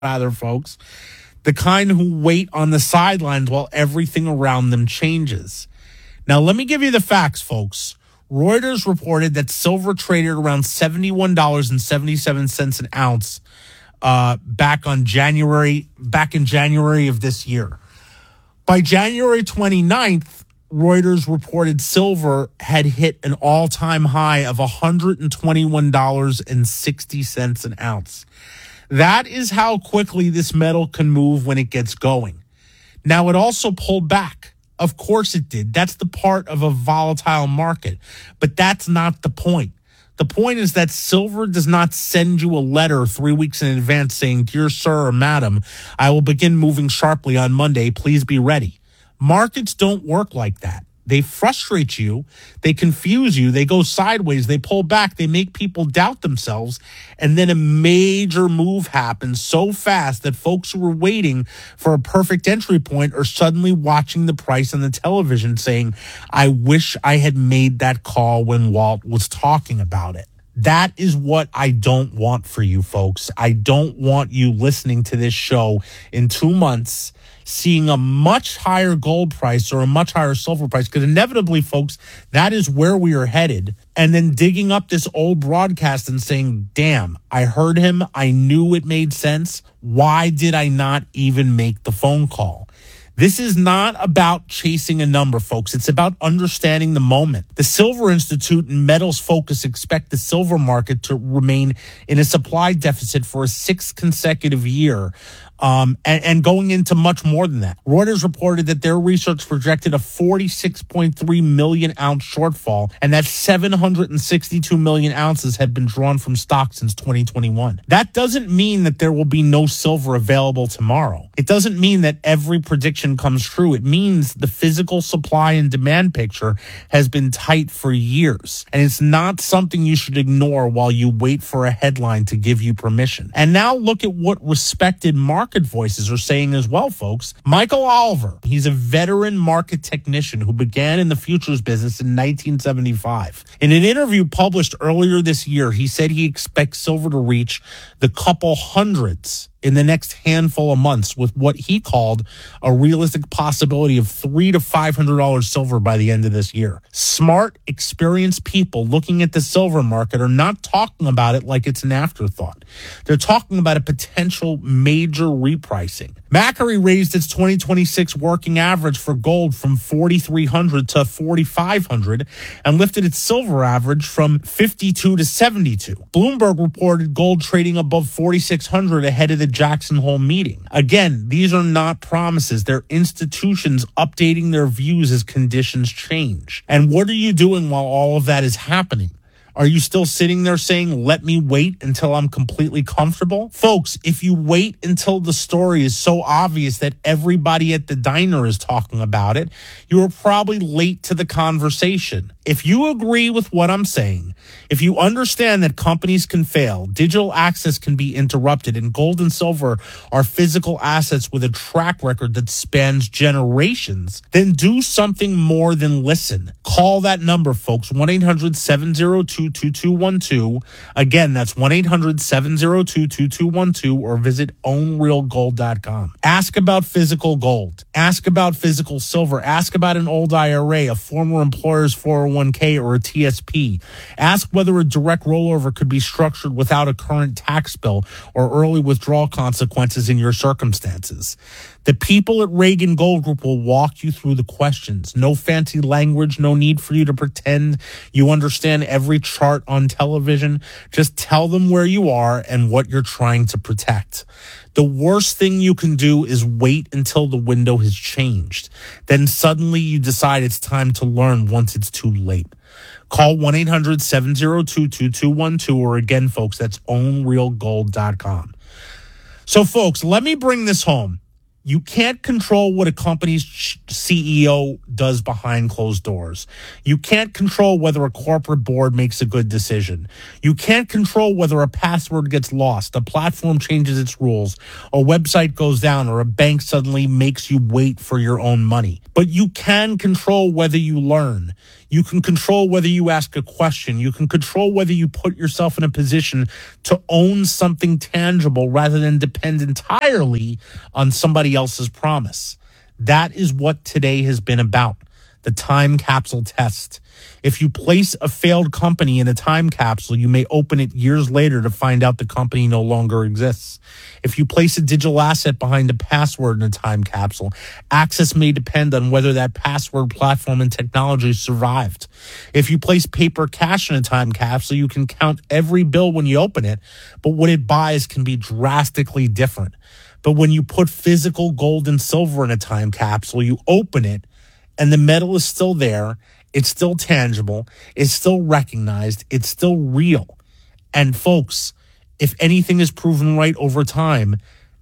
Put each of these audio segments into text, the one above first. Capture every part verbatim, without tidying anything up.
rather, folks, the kind who wait on the sidelines while everything around them changes. Now, let me give you the facts, folks. Reuters reported that silver traded around seventy-one dollars and seventy-seven cents an ounce uh, back on January, back in January of this year. By January twenty-ninth, Reuters reported silver had hit an all-time high of one hundred twenty-one dollars and sixty cents an ounce. That is how quickly this metal can move when it gets going. Now, it also pulled back. Of course it did. That's the part of a volatile market. But that's not the point. The point is that silver does not send you a letter three weeks in advance saying, "Dear sir or madam, I will begin moving sharply on Monday. Please be ready." Markets don't work like that. They frustrate you. They confuse you. They go sideways. They pull back. They make people doubt themselves. And then a major move happens so fast that folks who were waiting for a perfect entry point are suddenly watching the price on the television saying, "I wish I had made that call when Walt was talking about it." That is what I don't want for you, folks. I don't want you listening to this show in two months seeing a much higher gold price or a much higher silver price, because inevitably, folks, that is where we are headed, and then digging up this old broadcast and saying, "Damn, I heard him. I knew it made sense. Why did I not even make the phone call?" This is not about chasing a number, folks. It's about understanding the moment. The Silver Institute and Metals Focus expect the silver market to remain in a supply deficit for a sixth consecutive year, um, and, and going into much more than that. Reuters reported that their research projected a forty-six point three million ounce shortfall, and that seven hundred sixty-two million ounces had been drawn from stock since twenty twenty-one. That doesn't mean that there will be no silver available tomorrow. It doesn't mean that every prediction comes true. It means the physical supply and demand picture has been tight for years, and it's not something you should ignore while you wait for a headline to give you permission. And now look at what respected market voices are saying as well, folks. Michael Oliver, he's a veteran market technician who began in the futures business in nineteen seventy-five. In an interview published earlier this year, he said he expects silver to reach the couple hundreds in the next handful of months, with what he called a realistic possibility of three to five hundred dollars silver by the end of this year. Smart, experienced people looking at the silver market are not talking about it like it's an afterthought. They're talking about a potential major repricing. Macquarie raised its twenty twenty-six working average for gold from forty-three hundred to forty-five hundred and lifted its silver average from fifty-two to seventy-two. Bloomberg reported gold trading above forty-six hundred ahead of the Jackson Hole meeting. Again, these are not promises. They're institutions updating their views as conditions change. And what are you doing while all of that is happening? Are you still sitting there saying, "Let me wait until I'm completely comfortable"? Folks, if you wait until the story is so obvious that everybody at the diner is talking about it, you are probably late to the conversation. If you agree with what I'm saying, if you understand that companies can fail, digital access can be interrupted, and gold and silver are physical assets with a track record that spans generations, then do something more than listen. Call that number, folks, one eight hundred seven oh two two two one two. Again, that's one eight hundred seven oh two two two one two, or visit own real gold dot com. Ask about physical gold. Ask about physical silver. Ask about an old I R A, a former employer's four oh one k, or a T S P. Ask whether a direct rollover could be structured without a current tax bill or early withdrawal consequences in your circumstances. The people at Reagan Gold Group will walk you through the questions. No fancy language, no need for you to pretend you understand every chart on television. Just tell them where you are and what you're trying to protect. The worst thing you can do is wait until the window has changed. Then suddenly you decide it's time to learn once it's too late. Call one eight hundred seven oh two two two one two, or again, folks, that's own real gold dot com. So, folks, let me bring this home. You can't control what a company's C E O does behind closed doors. You can't control whether a corporate board makes a good decision. You can't control whether a password gets lost, a platform changes its rules, a website goes down, or a bank suddenly makes you wait for your own money. But you can control whether you learn. You can control whether you ask a question. You can control whether you put yourself in a position to own something tangible rather than depend entirely on somebody else's promise. That is what today has been about, the time capsule test. If you place a failed company in a time capsule, you may open it years later to find out the company no longer exists. If you place a digital asset behind a password in a time capsule, access may depend on whether that password, platform, and technology survived. If you place paper cash in a time capsule, you can count every bill when you open it, but what it buys can be drastically different. But when you put physical gold and silver in a time capsule, you open it, and the metal is still there. It's still tangible. It's still recognized. It's still real. And folks, if anything is proven right over time,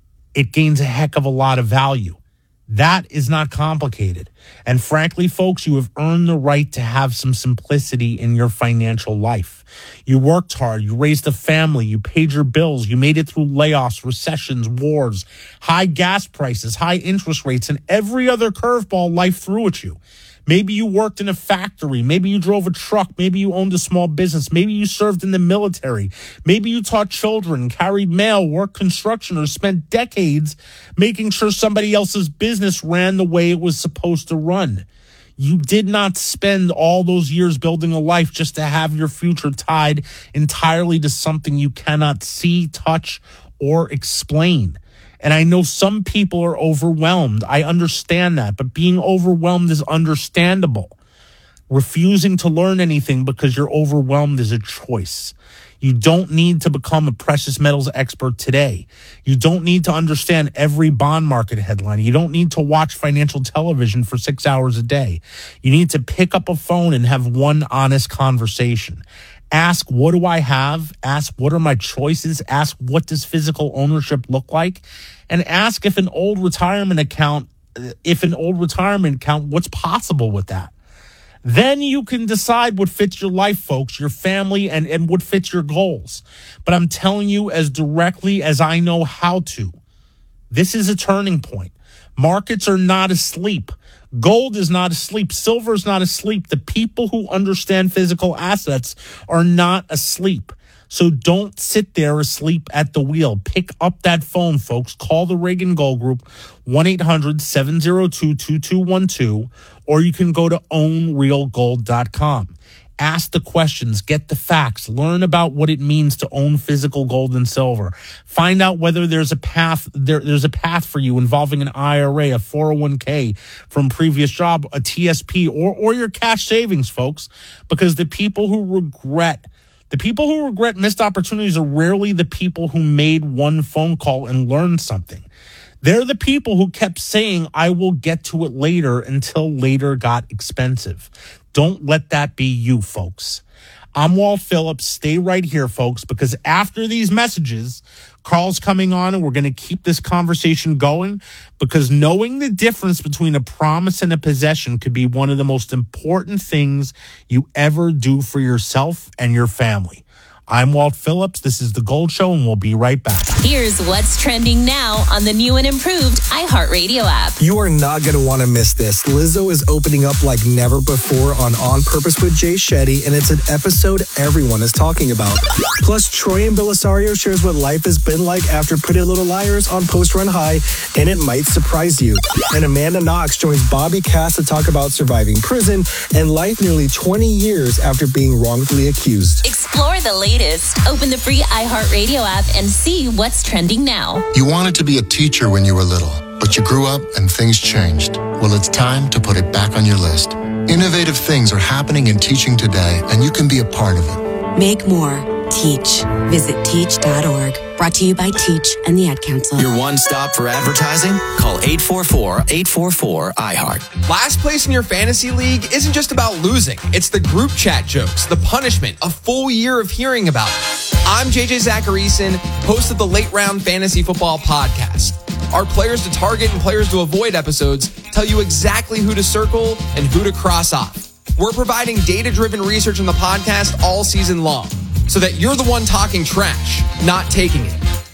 it gains a heck of a lot of value. That is not complicated. And frankly, folks, you have earned the right to have some simplicity in your financial life. You worked hard. You raised a family. You paid your bills. You made it through layoffs, recessions, wars, high gas prices, high interest rates, and every other curveball life threw at you. Maybe you worked in a factory. Maybe you drove a truck. Maybe you owned a small business. Maybe you served in the military. Maybe you taught children, carried mail, worked construction, or spent decades making sure somebody else's business ran the way it was supposed to run. You did not spend all those years building a life just to have your future tied entirely to something you cannot see, touch, or explain. And I know some people are overwhelmed. I understand that. But being overwhelmed is understandable. Refusing to learn anything because you're overwhelmed is a choice. You don't need to become a precious metals expert today. You don't need to understand every bond market headline. You don't need to watch financial television for six hours a day. You need to pick up a phone and have one honest conversation. Ask, what do I have? Ask, what are my choices? Ask, what does physical ownership look like? And ask if an old retirement account, if an old retirement account, what's possible with that? Then you can decide what fits your life, folks, your family, and, and what fits your goals. But I'm telling you as directly as I know how to, this is a turning point. Markets are not asleep. Gold is not asleep. Silver is not asleep. The people who understand physical assets are not asleep. So don't sit there asleep at the wheel. Pick up that phone, folks. Call the Reagan Gold Group, one eight hundred seven oh two two two one two, or you can go to own real gold dot com. Ask the questions, get the facts, learn about what it means to own physical gold and silver. Find out whether there's a path there, there's a path for you involving an I R A, a four oh one k from previous job, a T S P, or or your cash savings, folks. Because the people who regret the people who regret missed opportunities are rarely the people who made one phone call and learned something. They're the people who kept saying, I will get to it later, until later got expensive. Don't let that be you, folks. I'm Walt Phillips. Stay right here, folks, because after these messages, Carl's coming on and we're going to keep this conversation going, because knowing the difference between a promise and a possession could be one of the most important things you ever do for yourself and your family. I'm Walt Phillips. This is The Gold Show, and we'll be right back. Here's what's trending now on the new and improved iHeartRadio app. You are not going to want to miss this. Lizzo is opening up like never before on On Purpose with Jay Shetty, and it's an episode everyone is talking about. Plus, Troy and Belisario shares what life has been like after Pretty Little Liars on Post Run High, and it might surprise you. And Amanda Knox joins Bobby Cass to talk about surviving prison and life nearly twenty years after being wrongfully accused. Explore the latest. Open the free iHeartRadio app and see what's trending now. You wanted to be a teacher when you were little, but you grew up and things changed. Well, it's time to put it back on your list. Innovative things are happening in teaching today, and you can be a part of it. Make more. Teach. Visit teach dot org. Brought to you by Teach and the Ad Council. Your one stop for advertising? Call eight four four, eight four four, I heart. Last place in your fantasy league isn't just about losing. It's the group chat jokes, the punishment, a full year of hearing about it. I'm J J Zacharyson, host of the Late Round Fantasy Football Podcast. Our players to target and players to avoid episodes tell you exactly who to circle and who to cross off. We're providing data-driven research in the podcast all season long, so that you're the one talking trash, not taking it.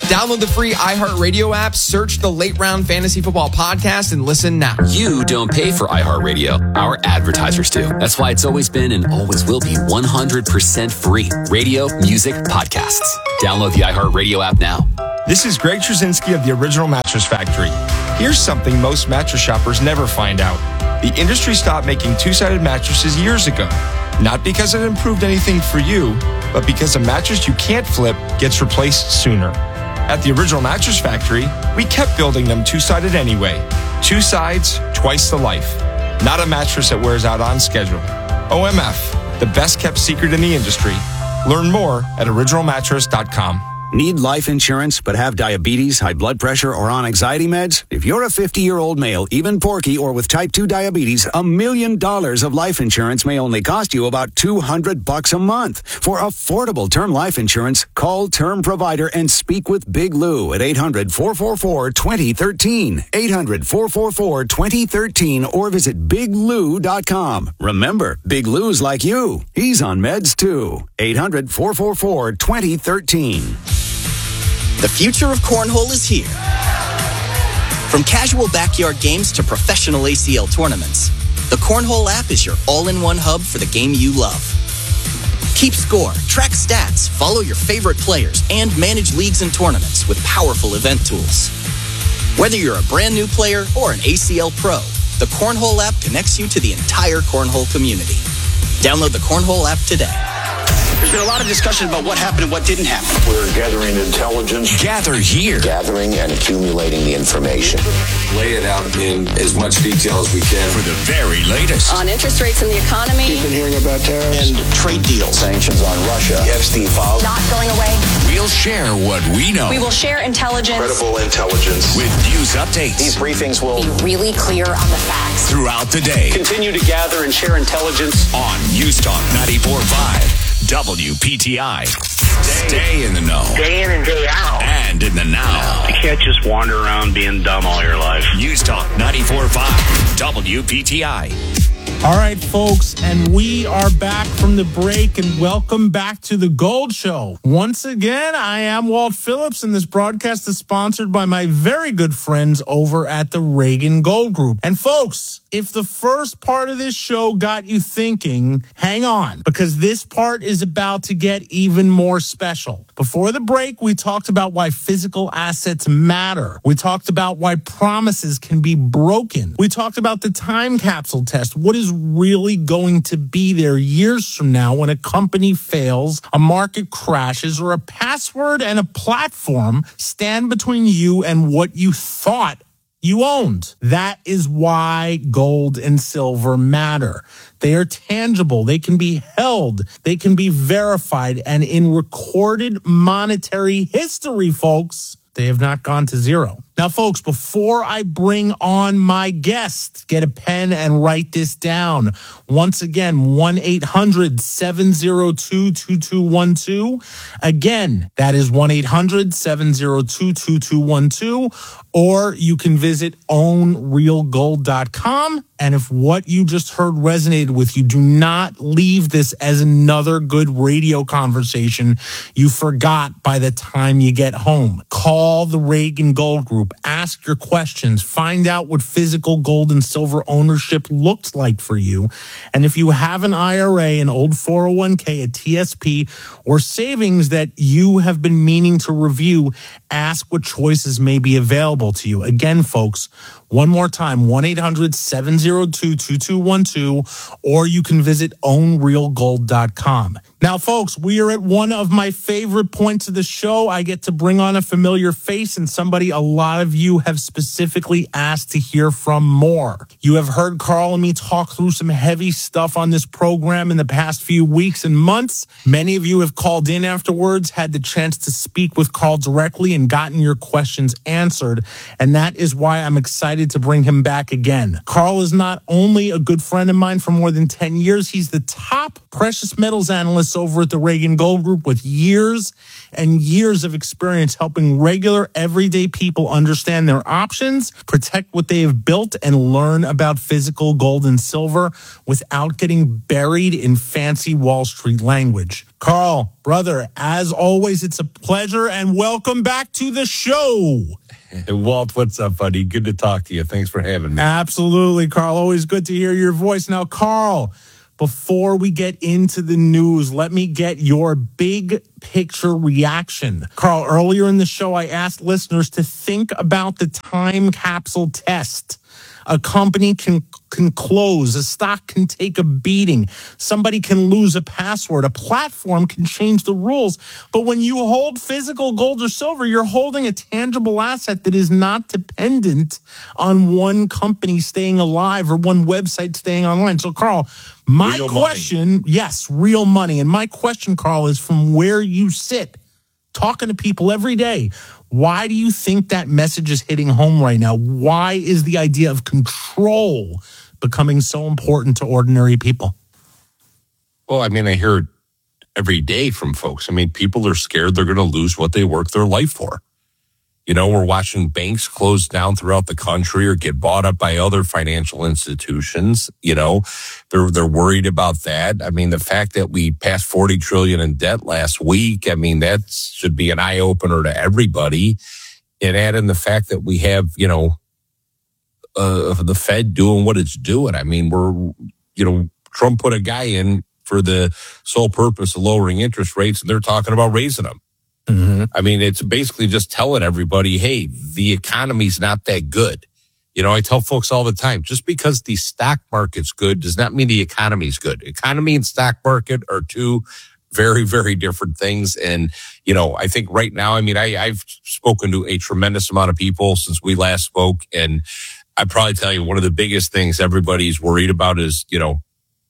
Download the free iHeartRadio app, search the Late Round Fantasy Football Podcast, and listen now. You don't pay for iHeartRadio. Our advertisers do. That's why it's always been and always will be one hundred percent free. Radio, music, podcasts. Download the iHeartRadio app now. This is Greg Trzynski of the Original Mattress Factory. Here's something most mattress shoppers never find out. The industry stopped making two-sided mattresses years ago. Not because it improved anything for you, but because a mattress you can't flip gets replaced sooner. At the Original Mattress Factory, we kept building them two-sided anyway. Two sides, twice the life. Not a mattress that wears out on schedule. O M F, the best-kept secret in the industry. Learn more at original mattress dot com. Need life insurance but have diabetes, high blood pressure, or on anxiety meds? If you're a fifty-year-old male, even porky, or with type two diabetes, a million dollars of life insurance may only cost you about two hundred bucks a month. For affordable term life insurance, call Term Provider and speak with Big Lou at eight hundred, four four four, two zero one three. eight hundred, four four four, two zero one three or visit big lou dot com. Remember, Big Lou's like you. He's on meds too. eight hundred, four four four, two zero one three. The future of cornhole is here. From casual backyard games to professional A C L tournaments, the Cornhole app is your all-in-one hub for the game you love. Keep score, track stats, follow your favorite players, and manage leagues and tournaments with powerful event tools. Whether you're a brand new player or an A C L pro, the Cornhole app connects you to the entire cornhole community. Download the Cornhole app today. There's been a lot of discussion about what happened and what didn't happen. We're gathering intelligence. Gather here. Gathering and accumulating the information. Lay it out in as much detail as we can. For the very latest. On interest rates in the economy. You've been hearing about tariffs. And trade deals. Sanctions on Russia. The Epstein files. Not going away. We'll share what we know. We will share intelligence. Credible intelligence. With news updates. These briefings will be really clear on the facts. Throughout the day. Continue to gather and share intelligence. On News Talk ninety-four point five. W P T I. Stay in the know. Day in and day out. And in the now. You can't just wander around being dumb all your life. News Talk ninety-four point five. W P T I. All right, folks, and we are back from the break, and welcome back to the Gold Show. Once again, I am Walt Phillips, and this broadcast is sponsored by my very good friends over at the Reagan Gold Group. And folks, if the first part of this show got you thinking, hang on, because this part is about to get even more special. Before the break, we talked about why physical assets matter. We talked about why promises can be broken. We talked about the time capsule test. What is really going to be there years from now when a company fails, a market crashes, or a password and a platform stand between you and what you thought you owned. That is why gold and silver matter. They are tangible. They can be held. They can be verified. And in recorded monetary history, folks, they have not gone to zero. Now, folks, before I bring on my guest, get a pen and write this down. Once again, one eight hundred, seven oh two, two two one two. Again, that is one eight hundred, seven oh two, two two one two. Or you can visit own real gold dot com. And if what you just heard resonated with you, do not leave this as another good radio conversation you forgot by the time you get home. Call the Reagan Gold Group. Ask your questions. Find out what physical gold and silver ownership looks like for you. And if you have an I R A, an old four oh one k, a T S P, or savings that you have been meaning to review, ask what choices may be available to you. Again, folks, one more time, one eight hundred, seven oh two, two two one two, or you can visit own real gold dot com. Now, folks, we are at one of my favorite points of the show. I get to bring on a familiar face and somebody a lot of you have specifically asked to hear from more. You have heard Carl and me talk through some heavy stuff on this program in the past few weeks and months. Many of you have called in afterwards, had the chance to speak with Carl directly and gotten your questions answered. And that is why I'm excited to bring him back again. Carl is not only a good friend of mine for more than ten years, he's the top precious metals analyst over at the Reagan Gold Group with years and years of experience helping regular, everyday people understand their options, protect what they have built, and learn about physical gold and silver without getting buried in fancy Wall Street language. Carl, brother, as always, it's a pleasure, and welcome back to the show. Hey, Walt, what's up, buddy? Good to talk to you. Thanks for having me. Absolutely, Carl. Always good to hear your voice. Now, Carl, before we get into the news, let me get your big picture reaction. Carl, earlier in the show, I asked listeners to think about the time capsule test. A company can can close, a stock can take a beating, somebody can lose a password, a platform can change the rules. But when you hold physical gold or silver, you're holding a tangible asset that is not dependent on one company staying alive or one website staying online. So, Carl, my real question, money. yes, real money. And my question, Carl, is from where you sit, talking to people every day, why do you think that message is hitting home right now? Why is the idea of control becoming so important to ordinary people? Well, I mean, I hear it every day from folks. I mean, people are scared they're going to lose what they work their life for. You know, we're watching banks close down throughout the country or get bought up by other financial institutions. You know, they're they're worried about that. I mean, the fact that we passed forty trillion dollars in debt last week, I mean, that should be an eye opener to everybody. And add in the fact that we have, you know, uh, the Fed doing what it's doing. I mean, we're, you know, Trump put a guy in for the sole purpose of lowering interest rates, and they're talking about raising them. Mm-hmm. I mean, it's basically just telling everybody, hey, the economy's not that good. You know, I tell folks all the time, just because the stock market's good does not mean the economy's good. Economy and stock market are two very, very different things. And, you know, I think right now, I mean, I, I've spoken to a tremendous amount of people since we last spoke. And I'd probably tell you one of the biggest things everybody's worried about is, you know,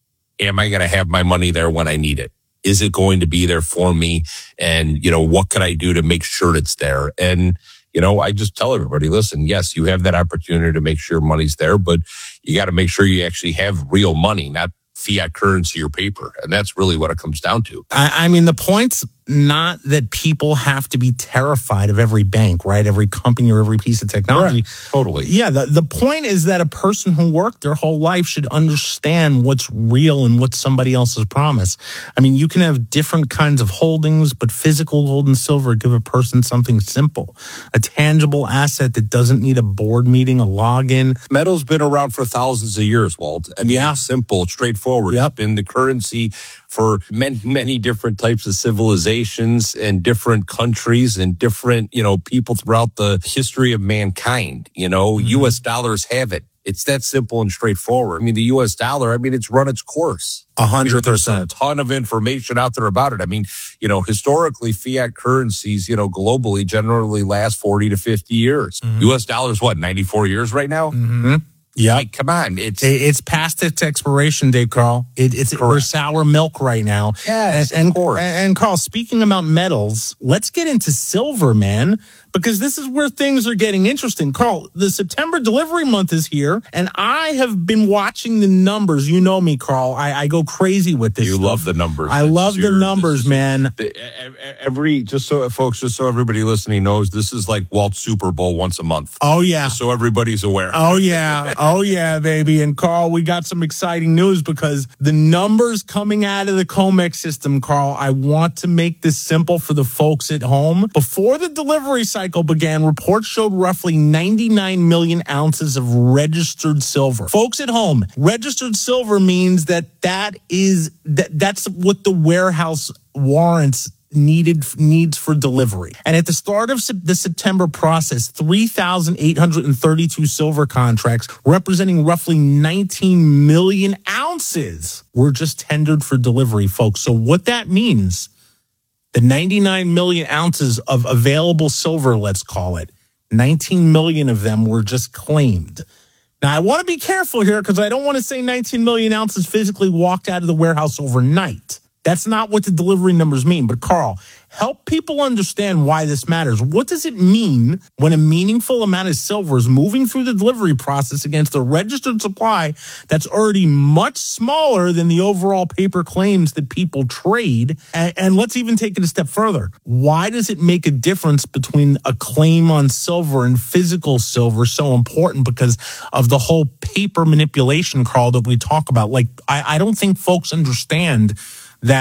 am I going to have my money there when I need it? Is it going to be there for me? And, you know, what can I do to make sure it's there? And, you know, I just tell everybody, listen, yes, you have that opportunity to make sure money's there, but you got to make sure you actually have real money, not fiat currency or paper. And that's really what it comes down to. I, I mean, the point's not that people have to be terrified of every bank, right? Every company or every piece of technology. Correct. Totally. Yeah. The, the point is that a person who worked their whole life should understand what's real and what's somebody else's promise. I mean, you can have different kinds of holdings, but physical gold and silver give a person something simple, a tangible asset that doesn't need a board meeting, a login. Metal's been around for thousands of years, Walt. And yeah, simple, straightforward. Yep. It's been the currency for many, many different types of civilizations and different countries and different, you know, people throughout the history of mankind. You know, mm-hmm. U S dollars have it. It's that simple and straightforward. I mean, the U S dollar, I mean, it's run its course. A hundred percent. There's a ton of information out there about it. I mean, you know, historically, fiat currencies, you know, globally generally last forty to fifty years. Mm-hmm. U S dollars, what, ninety-four years right now? Mm-hmm. Yeah, like, come on, it's it's past its expiration date, Carl. It, it's for sour milk right now. Yes, and, of course. And, and Carl, speaking about metals, let's get into silver, man, because this is where things are getting interesting. Carl, the September delivery month is here, and I have been watching the numbers. You know me, Carl. I, I go crazy with this. You stuff. love the numbers. I It's love the your- numbers, this is- man. the- Every just so folks, just so everybody listening knows, this is like Walt's Super Bowl once a month. Oh yeah. Just so everybody's aware. Oh, yeah. Oh, yeah, baby. And, Carl, we got some exciting news because the numbers coming out of the COMEX system, Carl, I want to make this simple for the folks at home. Before the delivery cycle began, reports showed roughly ninety-nine million ounces of registered silver. Folks at home, registered silver means that that is that that's what the warehouse warrants needed needs for delivery. And at the start of sep- the September process, three thousand eight hundred thirty-two silver contracts representing roughly nineteen million ounces were just tendered for delivery, folks. So what that means, the ninety-nine million ounces of available silver, let's call it, nineteen million of them were just claimed. Now, I want to be careful here because I don't want to say nineteen million ounces physically walked out of the warehouse overnight. That's not what the delivery numbers mean. But, Carl, help people understand why this matters. What does it mean when a meaningful amount of silver is moving through the delivery process against a registered supply that's already much smaller than the overall paper claims that people trade? And, and let's even take it a step further. Why does it make a difference between a claim on silver and physical silver so important? Because of the whole paper manipulation, Carl, that we talk about. Like, I, I don't think folks understand that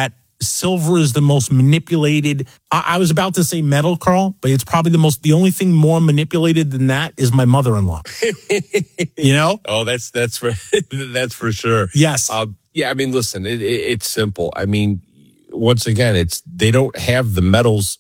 silver is the most manipulated. I, I was about to say metal, Carl, but it's probably the most, the only thing more manipulated than that is my mother-in-law. You know? Oh, that's, that's for, that's for sure. Yes. Uh, yeah. I mean, listen, it, it, it's simple. I mean, once again, it's, they don't have the metals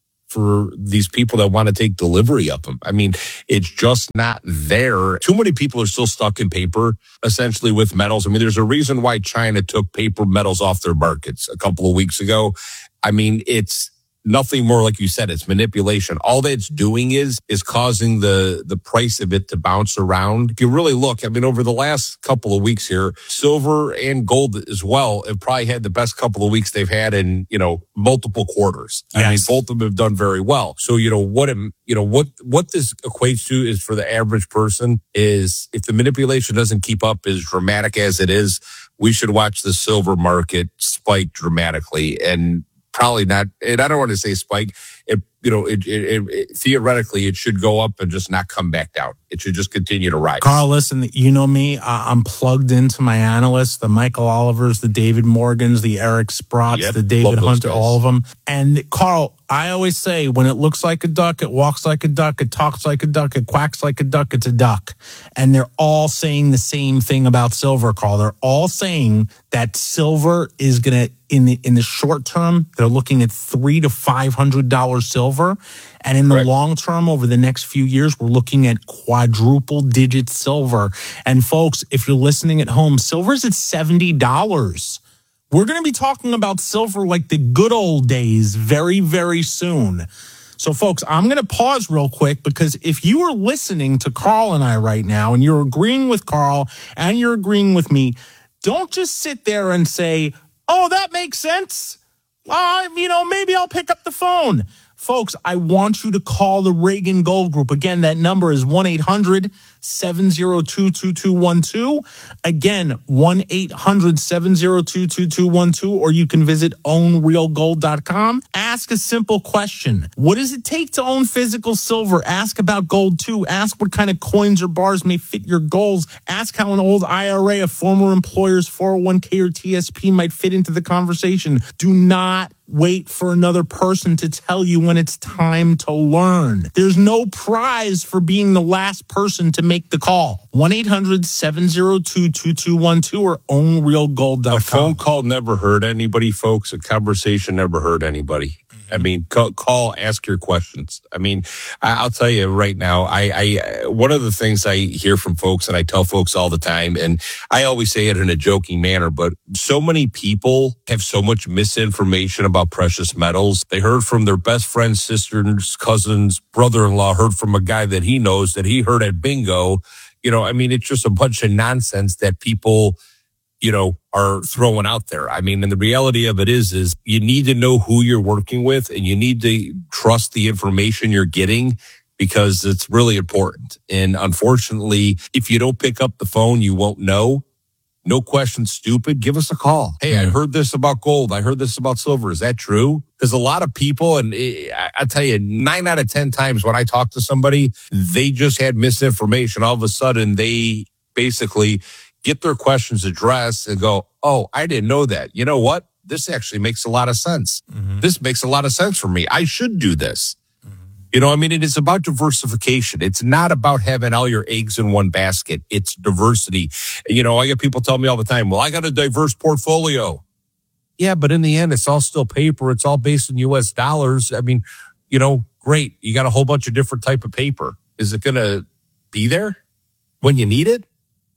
for these people that want to take delivery of them. I mean, it's just not there. Too many people are still stuck in paper, essentially, with metals. I mean, there's a reason why China took paper metals off their markets a couple of weeks ago. I mean, it's nothing more, like you said, it's manipulation. All that's doing is is causing the the price of it to bounce around. If you really look, I mean, over the last couple of weeks here, silver and gold as well have probably had the best couple of weeks they've had in, you know, multiple quarters. Yes. I mean, both of them have done very well. So, you know, what it, you know, what what this equates to is, for the average person, is if the manipulation doesn't keep up as dramatic as it is, we should watch the silver market spike dramatically. And probably not, and I don't want to say spike. It, you know, it, it, it, theoretically, it should go up and just not come back down. It should just continue to rise. Carl, listen, you know me. I- I'm plugged into my analysts, the Michael Olivers, the David Morgans, the Eric Sprotts, Yep, the David love those Hunter, guys. all of them. And Carl, I always say, when it looks like a duck, it walks like a duck, it talks like a duck, it quacks like a duck, it's a duck. And they're all saying the same thing about silver, Carl. They're all saying that silver is going to, in the in the short term, they're looking at three to five hundred dollars silver, and in the Correct. long term, over the next few years, we're looking at quadruple digit silver. And folks, if you're listening at home, silver's at seventy dollars. We're going to be talking about silver like the good old days very, very soon. So, folks, I'm going to pause real quick, because if you are listening to Carl and I right now, and you're agreeing with Carl and you're agreeing with me, don't just sit there and say, oh, that makes sense. Uh, you know, maybe I'll pick up the phone. Folks, I want you to call the Reagan Gold Group. Again, that number is one eight hundred seven oh two two two one two. Again, one eight hundred seven oh two two two one two, or you can visit own real gold dot com. Ask a simple question. What does it take to own physical silver? Ask about gold too. Ask what kind of coins or bars may fit your goals. Ask how an old I R A, a former employer's four oh one k or T S P might fit into the conversation. Do not wait for another person to tell you when it's time to learn. There's no prize for being the last person to make the call. one eight hundred seven oh two two two one two or own real gold dot com. A phone call never hurt anybody, folks. A conversation never hurt anybody. I mean, call, call, ask your questions. I mean, I, I'll tell you right now, I, I, one of the things I hear from folks, and I tell folks all the time, and I always say it in a joking manner, but so many people have so much misinformation about precious metals. They heard from their best friend's sister's cousin's brother-in-law, heard from a guy that he knows that he heard at bingo. You know, I mean, it's just a bunch of nonsense that people, you know, are throwing out there. I mean, and the reality of it is, is you need to know who you're working with, and you need to trust the information you're getting, because it's really important. And unfortunately, if you don't pick up the phone, you won't know. No question stupid. Give us a call. Hey, I heard this about gold. I heard this about silver. Is that true? Because a lot of people, and I tell you, nine out of ten times when I talk to somebody, they just had misinformation. All of a sudden, they basically get their questions addressed and go, oh, I didn't know that. You know what? This actually makes a lot of sense. Mm-hmm. This makes a lot of sense for me. I should do this. Mm-hmm. You know, I mean, it is about diversification. It's not about having all your eggs in one basket. It's diversity. You know, I get people tell me all the time, well, I got a diverse portfolio. Yeah, but in the end, it's all still paper. It's all based in U S dollars. I mean, you know, great. You got a whole bunch of different type of paper. Is it going to be there when you need it?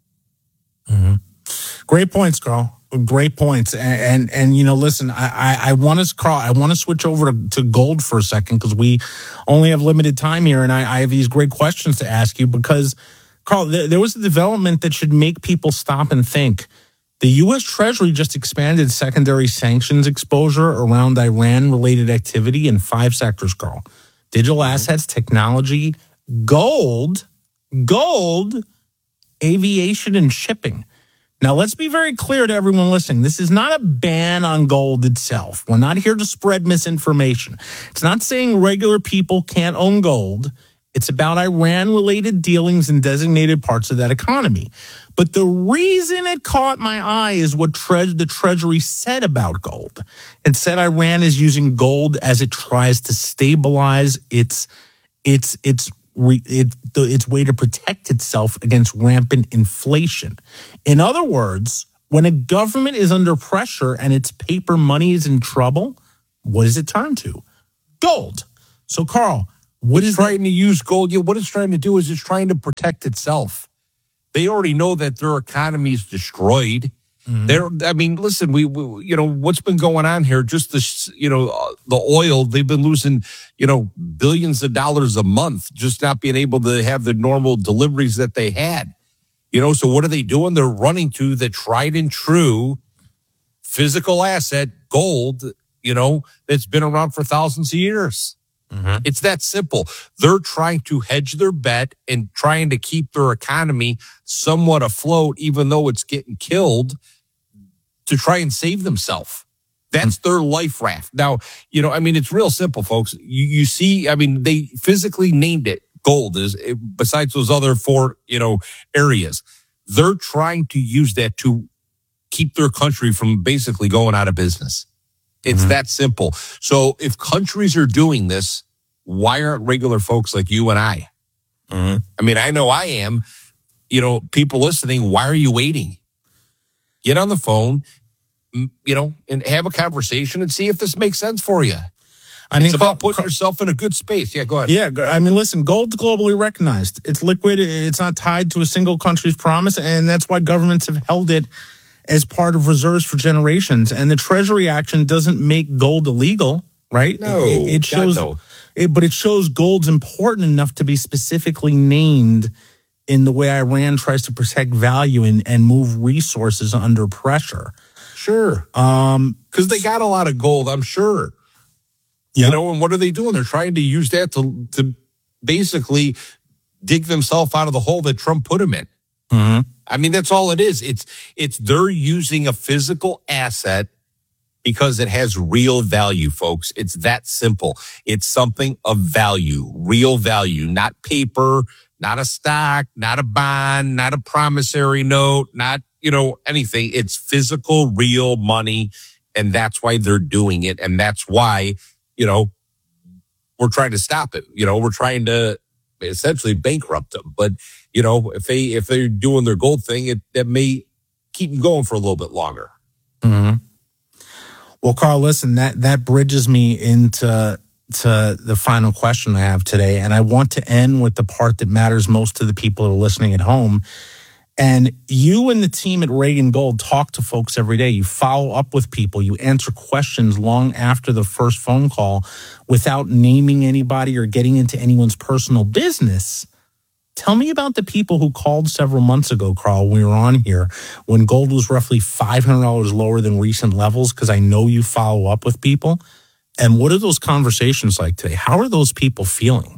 Mm-hmm. Great points, Carl. Great points. And, and, and you know, listen, I, I, I want to, Carl, I want to switch over to, to gold for a second, because we only have limited time here. And I, I have these great questions to ask you, because, Carl, there, there was a development that should make people stop and think. The U S Treasury just expanded secondary sanctions exposure around Iran-related activity in five sectors, Carl. Digital assets, technology, gold, gold, aviation, and shipping. Now, let's be very clear to everyone listening. This is not a ban on gold itself. We're not here to spread misinformation. It's not saying regular people can't own gold. It's about Iran-related dealings in designated parts of that economy. But the reason it caught my eye is what tre- the Treasury said about gold. It said Iran is using gold as it tries to stabilize its its its re- it, the, its way to protect itself against rampant inflation. In other words, when a government is under pressure and its paper money is in trouble, what does it turn to? Gold. So, Carl, what it's is trying to use gold? Yeah, what it's trying to do is it's trying to protect itself. They already know that their economy is destroyed. Mm-hmm. They're, I mean, listen, we, we, you know, what's been going on here? Just the, you know, uh, the oil. They've been losing, you know, billions of dollars a month, just not being able to have the normal deliveries that they had. You know, so what are they doing? They're running to the tried and true physical asset, gold. You know, that's been around for thousands of years. Mm-hmm. It's that simple. They're trying to hedge their bet and trying to keep their economy somewhat afloat, even though it's getting killed, to try and save themselves. That's mm-hmm. their life raft. Now, you know, I mean, it's real simple, folks. You, you see, I mean, they physically named it gold, is besides those other four, you know, areas. They're trying to use that to keep their country from basically going out of business. It's mm-hmm. that simple. So if countries are doing this, why aren't regular folks like you and I? Mm-hmm. I mean, I know I am. You know, people listening, why are you waiting? Get on the phone, you know, and have a conversation and see if this makes sense for you. I mean, it's about putting yourself in a good space. Yeah, go ahead. Yeah, I mean, listen, gold's globally recognized. It's liquid. It's not tied to a single country's promise, and that's why governments have held it as part of reserves for generations. And the Treasury action doesn't make gold illegal, right? No, it, it shows, God, no. It, but it shows gold's important enough to be specifically named in the way Iran tries to protect value and, and move resources under pressure. Sure. Um, because they got a lot of gold, I'm sure. Yep. You know, and what are they doing? They're trying to use that to, to basically dig themselves out of the hole that Trump put them in. Mm-hmm. I mean, that's all it is. It's it's they're using a physical asset because it has real value, folks. It's that simple. It's something of value, real value, not paper, not a stock, not a bond, not a promissory note, not, you know, anything. It's physical, real money, and that's why they're doing it. And that's why, you know, we're trying to stop it. You know, we're trying to essentially bankrupt them. But, you know, if they if they're doing their gold thing, it that may keep them going for a little bit longer. Mm-hmm. Well, Carl, listen, that that bridges me into to the final question I have today, and I want to end with the part that matters most to the people who are listening at home. And you and the team at Reagan Gold talk to folks every day. You follow up with people. You answer questions long after the first phone call without naming anybody or getting into anyone's personal business. Tell me about the people who called several months ago, Carl, when we were on here, when gold was roughly five hundred dollars lower than recent levels, because I know you follow up with people. And what are those conversations like today? How are those people feeling?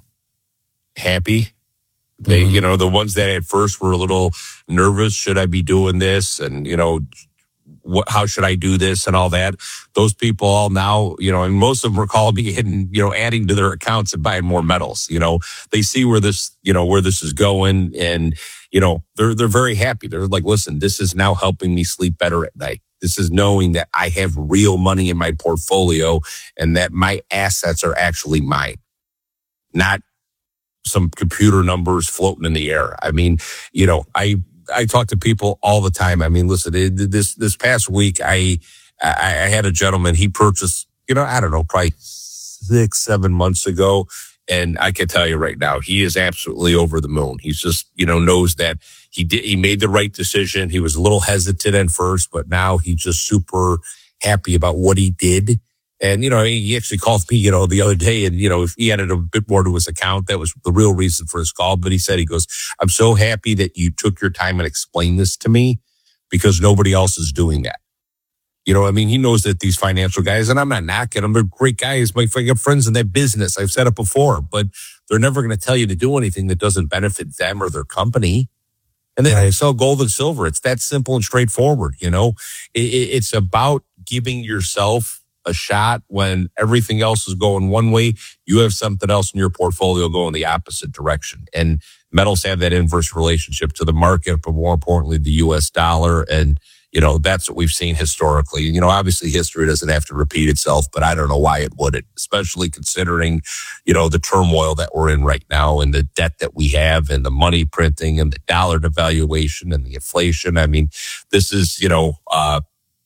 Happy. They, mm-hmm. you know, the ones that at first were a little nervous. Should I be doing this? And, you know, what, how should I do this and all that? Those people all now, you know, and most of them are calling me and, you know, adding to their accounts and buying more metals. You know, they see where this, you know, where this is going, and, you know, they're, they're very happy. They're like, listen, this is now helping me sleep better at night. This is knowing that I have real money in my portfolio and that my assets are actually mine, not some computer numbers floating in the air. I mean, you know, I, I talk to people all the time. I mean, listen, this, this past week, I, I had a gentleman, he purchased, you know, I don't know, probably six, seven months ago. And I can tell you right now, he is absolutely over the moon. He's just, you know, knows that he did, he made the right decision. He was a little hesitant at first, but now he's just super happy about what he did. And, you know, he actually called me, you know, the other day, and, you know, if he added a bit more to his account, that was the real reason for his call. But he said, he goes, I'm so happy that you took your time and explained this to me, because nobody else is doing that. You know, I mean, he knows that these financial guys, and I'm not knocking them, they're great guys. My I got friends in that business. I've said it before, but they're never going to tell you to do anything that doesn't benefit them or their company. And then I sell gold and silver. It's that simple and straightforward. You know, it, it's about giving yourself a shot when everything else is going one way. You have something else in your portfolio going the opposite direction. And metals have that inverse relationship to the market, but more importantly, the U S dollar. And, you know, that's what we've seen historically. You know, obviously history doesn't have to repeat itself, but I don't know why it wouldn't, especially considering, you know, the turmoil that we're in right now and the debt that we have and the money printing and the dollar devaluation and the inflation. I mean, this is, you know, uh,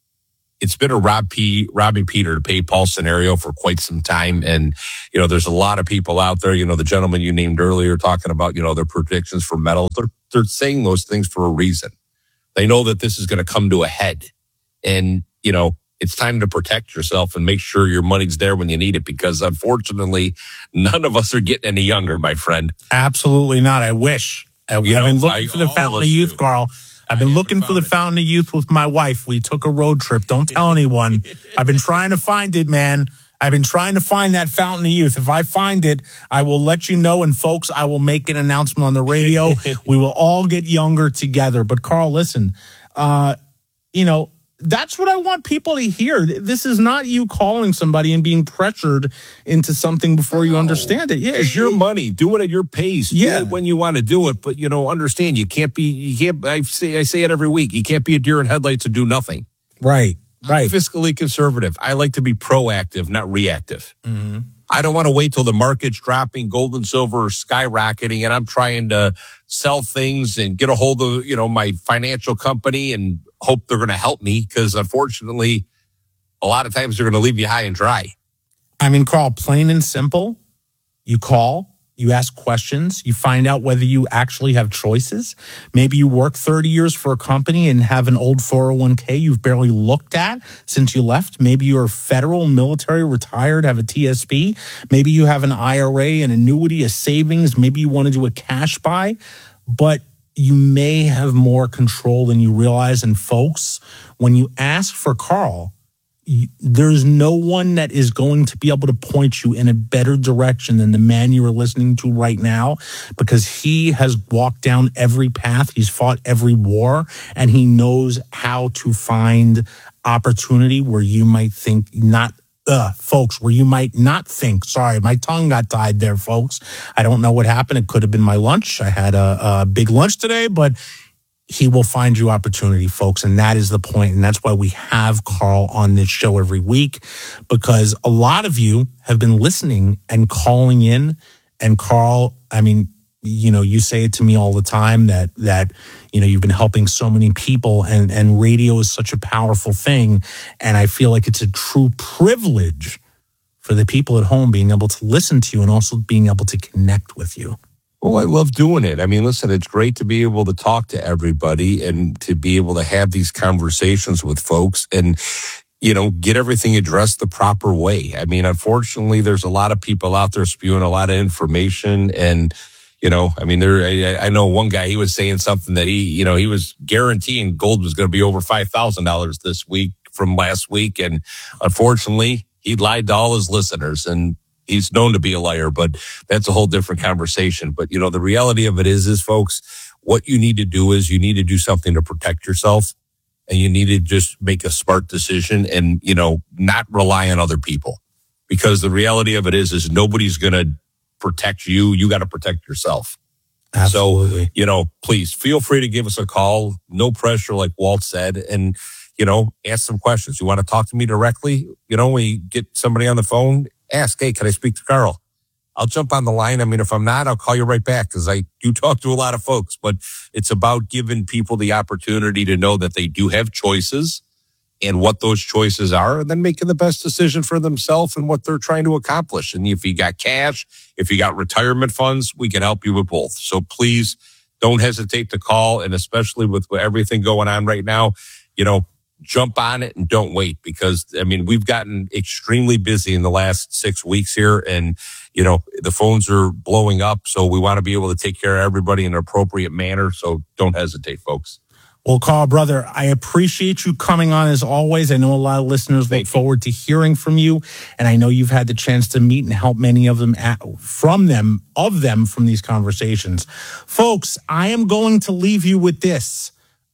it's been a Rob P, robbing Peter to pay Paul scenario for quite some time. And, you know, there's a lot of people out there, you know, the gentleman you named earlier talking about, you know, their predictions for metals. They're, they're saying those things for a reason. They know that this is going to come to a head. And, you know, it's time to protect yourself and make sure your money's there when you need it, because unfortunately, none of us are getting any younger, my friend. Absolutely not. I wish. I've You know, been looking I- for the all Fountain of of us Youth, do. Carl. I've been looking for the Fountain of Youth with my wife. We took a road trip. Don't tell anyone. I've been trying to find it, man. I've been trying to find that Fountain of Youth. If I find it, I will let you know. And folks, I will make an announcement on the radio. We will all get younger together. But Carl, listen, uh, you know, that's what I want people to hear. This is not you calling somebody and being pressured into something before you understand it. Yeah, It's your money. Do it at your pace. Yeah. Do it when you want to do it. But, you know, understand you can't be, you can't, I say, I say it every week. You can't be a deer in headlights and do nothing. Right, right. I'm fiscally conservative. I like to be proactive, not reactive. Mm-hmm. I don't want to wait till the market's dropping, gold and silver are skyrocketing, and I'm trying to sell things and get a hold of, you know, my financial company and hope they're going to help me, because unfortunately, a lot of times they're going to leave you high and dry. I mean, Carl, plain and simple, you call, you ask questions, you find out whether you actually have choices. Maybe you work thirty years for a company and have an old four oh one k you've barely looked at since you left. Maybe you're federal, military, retired, have a T S P. Maybe you have an I R A, an annuity, a savings. Maybe you want to do a cash buy, but you may have more control than you realize. And folks, when you ask for Carl, you, there's no one that is going to be able to point you in a better direction than the man you are listening to right now, because he has walked down every path. He's fought every war, and he knows how to find opportunity where you might think not Uh, folks, where you might not think. Sorry, my tongue got tied there, folks. I don't know what happened. It could have been my lunch. I had a, a big lunch today, but he will find you opportunity, folks. And that is the point. And that's why we have Carl on this show every week, because a lot of you have been listening and calling in. And Carl, I mean, you know, you say it to me all the time that, that, you know, you've been helping so many people, and, and radio is such a powerful thing. And I feel like it's a true privilege for the people at home being able to listen to you and also being able to connect with you. Well, I love doing it. I mean, listen, it's great to be able to talk to everybody and to be able to have these conversations with folks and, you know, get everything addressed the proper way. I mean, unfortunately, there's a lot of people out there spewing a lot of information, and you know, I mean, there. I, I know one guy, he was saying something that he, you know, he was guaranteeing gold was going to be over five thousand dollars this week from last week. And unfortunately, he lied to all his listeners, and he's known to be a liar, but that's a whole different conversation. But, you know, the reality of it is, is folks, what you need to do is you need to do something to protect yourself, and you need to just make a smart decision and, you know, not rely on other people, because the reality of it is, is nobody's going to protect you. You got to protect yourself. Absolutely. So, you know, please feel free to give us a call. No pressure, like Walt said, and, you know, ask some questions. You want to talk to me directly? You know, when you get somebody on the phone, ask, hey, can I speak to Carl? I'll jump on the line. I mean, if I'm not, I'll call you right back, because I do talk to a lot of folks, but it's about giving people the opportunity to know that they do have choices and what those choices are, and then making the best decision for themselves and what they're trying to accomplish. And if you got cash, if you got retirement funds, we can help you with both. So please don't hesitate to call. And especially with everything going on right now, you know, jump on it and don't wait, because I mean, we've gotten extremely busy in the last six weeks here, and, you know, the phones are blowing up. So we want to be able to take care of everybody in an appropriate manner. So don't hesitate, folks. Well, Carl, brother, I appreciate you coming on as always. I know a lot of listeners look forward to hearing from you, and I know you've had the chance to meet and help many of them at, from them, of them from these conversations. Folks, I am going to leave you with this.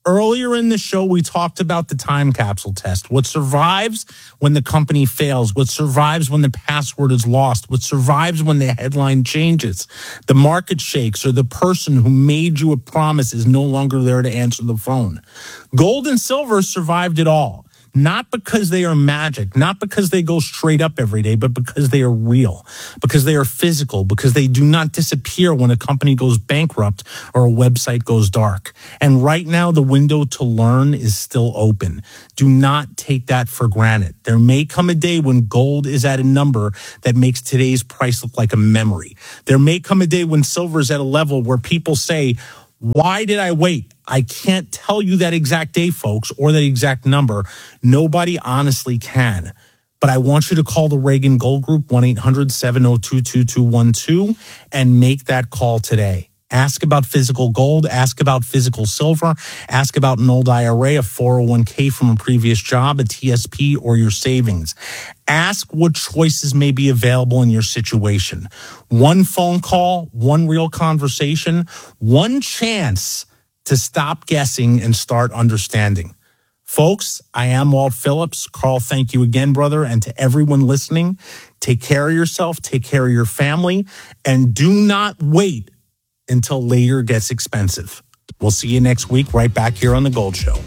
Earlier in the show, we talked about the time capsule test. What survives when the company fails? What survives when the password is lost? What survives when the headline changes? The market shakes, or the person who made you a promise is no longer there to answer the phone. Gold and silver survived it all. Not because they are magic, not because they go straight up every day, but because they are real, because they are physical, because they do not disappear when a company goes bankrupt or a website goes dark. And right now, the window to learn is still open. Do not take that for granted. There may come a day when gold is at a number that makes today's price look like a memory. There may come a day when silver is at a level where people say, why did I wait? I can't tell you that exact day, folks, or that exact number. Nobody honestly can. But I want you to call the Reagan Gold Group, one eight hundred seven oh two two two one two, and make that call today. Ask about physical gold. Ask about physical silver. Ask about an old I R A, a four oh one k from a previous job, a T S P, or your savings. Ask what choices may be available in your situation. One phone call, one real conversation, one chance to stop guessing and start understanding. Folks, I am Walt Phillips. Carl, thank you again, brother. And to everyone listening, take care of yourself, take care of your family, and do not wait until later gets expensive. We'll see you next week right back here on The Gold Show.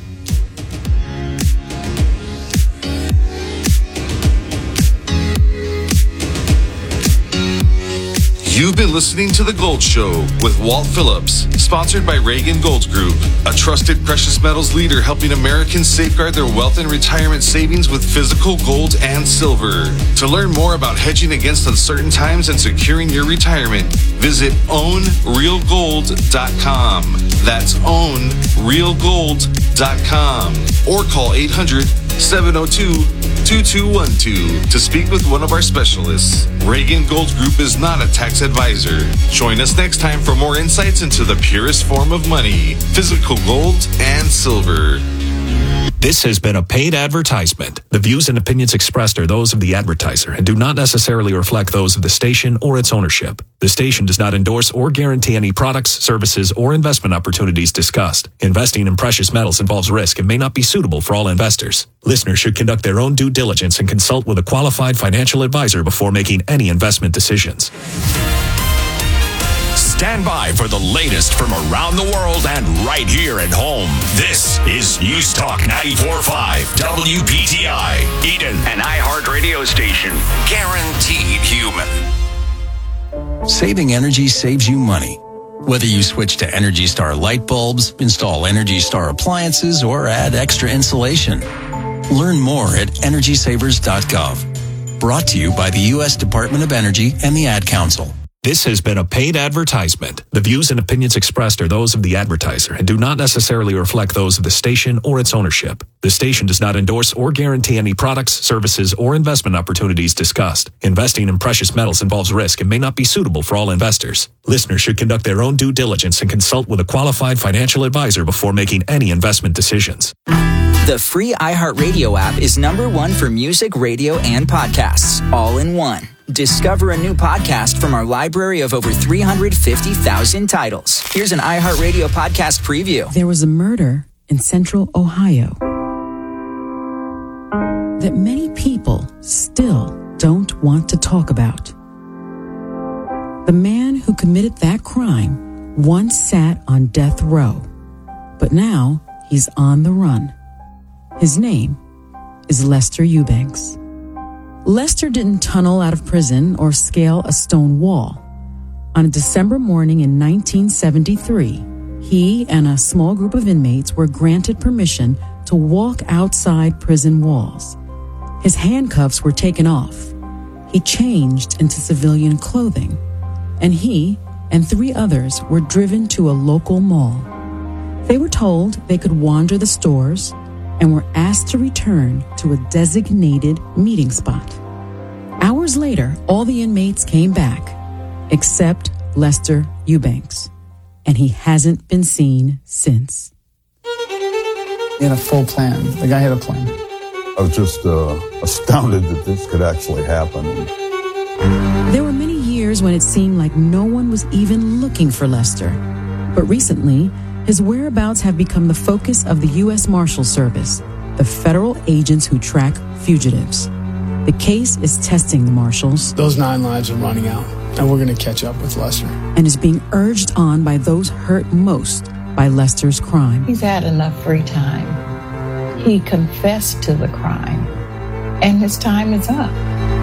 You've been listening to The Gold Show with Walt Phillips, sponsored by Reagan Gold Group, a trusted precious metals leader helping Americans safeguard their wealth and retirement savings with physical gold and silver. To learn more about hedging against uncertain times and securing your retirement, visit own real gold dot com. That's own real gold dot com. Or call eight hundred seven oh two two two one two to speak with one of our specialists. Reagan Gold Group is not a tax advisor. Join us next time for more insights into the purest form of money, physical gold and silver. This has been a paid advertisement. The views and opinions expressed are those of the advertiser and do not necessarily reflect those of the station or its ownership. The station does not endorse or guarantee any products, services, or investment opportunities discussed. Investing in precious metals involves risk and may not be suitable for all investors. Listeners should conduct their own due diligence and consult with a qualified financial advisor before making any investment decisions. Stand by for the latest from around the world and right here at home. This is News Talk ninety-four point five W P T I, Eden, an iHeart radio station. Guaranteed human. Saving energy saves you money. Whether you switch to Energy Star light bulbs, install Energy Star appliances, or add extra insulation. Learn more at energy savers dot gov. Brought to you by the U S Department of Energy and the Ad Council. This has been a paid advertisement. The views and opinions expressed are those of the advertiser and do not necessarily reflect those of the station or its ownership. The station does not endorse or guarantee any products, services, or investment opportunities discussed. Investing in precious metals involves risk and may not be suitable for all investors. Listeners should conduct their own due diligence and consult with a qualified financial advisor before making any investment decisions. The free iHeartRadio app is number one for music, radio, and podcasts, all in one. Discover a new podcast from our library of over three hundred fifty thousand titles. Here's an iHeartRadio podcast preview. There was a murder in central Ohio that many people still don't want to talk about. The man who committed that crime once sat on death row, but now he's on the run. His name is Lester Eubanks. Lester didn't tunnel out of prison or scale a stone wall. On a December morning in nineteen seventy-three, he and a small group of inmates were granted permission to walk outside prison walls. His handcuffs were taken off. He changed into civilian clothing, and he and three others were driven to a local mall. They were told they could wander the stores and were asked to return to a designated meeting spot. Hours later, all the inmates came back, except Lester Eubanks, and he hasn't been seen since. He had a full plan. The guy had a plan. I was just uh, astounded that this could actually happen. There were many years when it seemed like no one was even looking for Lester. But recently, His whereabouts have become the focus of the U S Marshals Service, the federal agents who track fugitives. The case is testing the Marshals. Those nine lives are running out, and we're going to catch up with Lester. And is being urged on by those hurt most by Lester's crime. He's had enough free time. He confessed to the crime, and his time is up.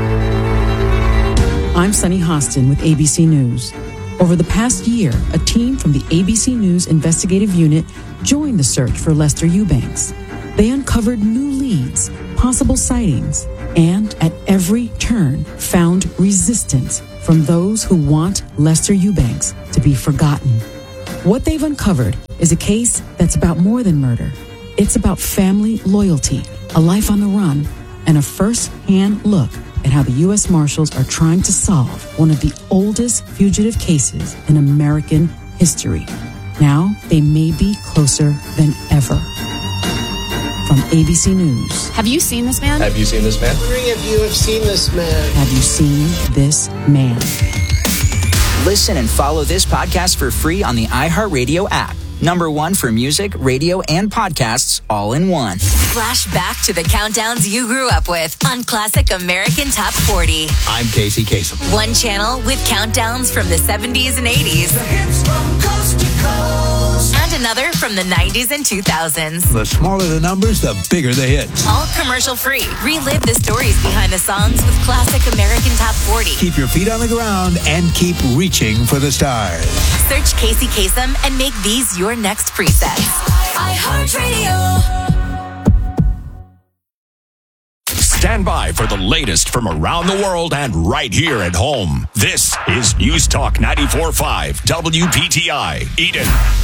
I'm Sunny Hostin with A B C News. Over the past year, a team from the A B C News investigative unit joined the search for Lester Eubanks. They uncovered new leads, possible sightings, and at every turn found resistance from those who want Lester Eubanks to be forgotten. What they've uncovered is a case that's about more than murder. It's about family loyalty, a life on the run, and a first-hand look at how the U S Marshals are trying to solve one of the oldest fugitive cases in American history. Now, they may be closer than ever. From A B C News. Have you seen this man? Have you seen this man? I'm wondering if you have seen this man. Have you seen this man? Listen and follow this podcast for free on the iHeartRadio app. Number one for music, radio, and podcasts all in one. Flash back to the countdowns you grew up with on Classic American Top forty. I'm Casey Kasem. One channel with countdowns from the seventies and eighties. The hits from coast to coast. And another from the nineties and two thousands. The smaller the numbers, the bigger the hits. All commercial free. Relive the stories behind the songs with Classic American Top forty. Keep your feet on the ground and keep reaching for the stars. Search Casey Kasem and make these your next presets. iHeartRadio. Stand by for the latest from around the world and right here at home. This is News Talk ninety-four point five W P T I, Eden.